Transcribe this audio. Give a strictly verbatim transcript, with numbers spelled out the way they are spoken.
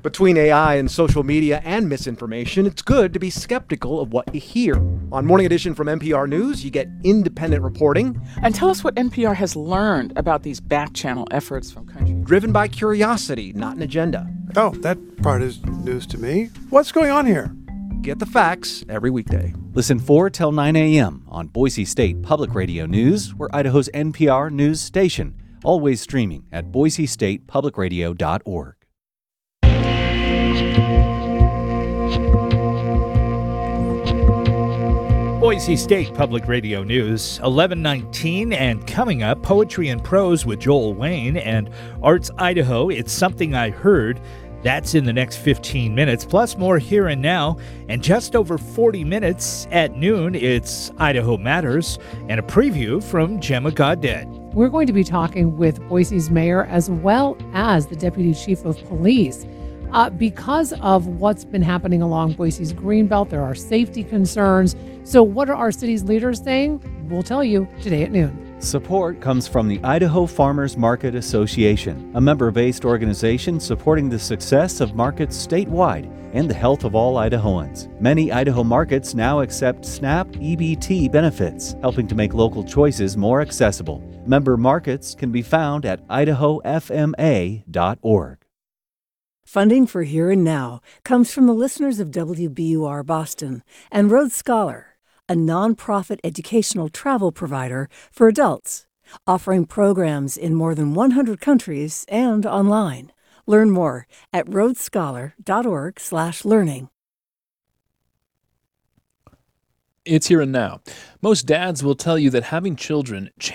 Between A I and social media and misinformation, it's good to be skeptical of what you hear. On Morning Edition from N P R News, you get independent reporting. And tell us what N P R has learned about these back-channel efforts from countries. Driven by curiosity, not an agenda. Oh, that part is news to me. What's going on here? Get the facts every weekday. Listen four till nine a.m. on Boise State Public Radio News, we're Idaho's N P R news station. Always streaming at boise state public radio dot org. Boise State Public Radio News, eleven nineteen, and coming up, Poetry and Prose with Joel Wayne and Arts Idaho, It's Something I Heard. That's in the next fifteen minutes, plus more Here and Now. And just over forty minutes at noon, it's Idaho Matters and a preview from Gemma Goddard. We're going to be talking with Boise's mayor as well as the deputy chief of police. Uh, because of what's been happening along Boise's Greenbelt, there are safety concerns. So what are our city's leaders saying? We'll tell you today at noon. Support comes from the Idaho Farmers Market Association, a member-based organization supporting the success of markets statewide and the health of all Idahoans. Many Idaho markets now accept SNAP E B T benefits, helping to make local choices more accessible. Member markets can be found at idaho f m a dot org. Funding for Here and Now comes from the listeners of W B U R Boston and Rhodes Scholar, a nonprofit educational travel provider for adults, offering programs in more than one hundred countries and online. Learn more at rhodes scholar dot org slash learning. It's Here and Now. Most dads will tell you that having children